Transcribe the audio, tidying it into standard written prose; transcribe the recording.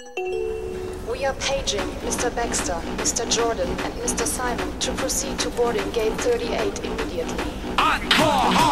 We are paging Mr. Baxter, Mr. Jordan, and Mr. Simon to proceed to boarding gate 38 immediately.